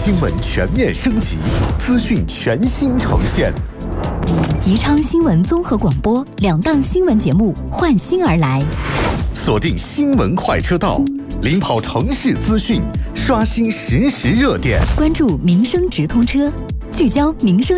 新闻全面升级，资讯全新呈现。 宜昌新闻综合广播2档新闻节目换新而来， 锁定新闻快车道，领跑城市资讯，刷新实时热点， 关注民生直通车，聚焦民生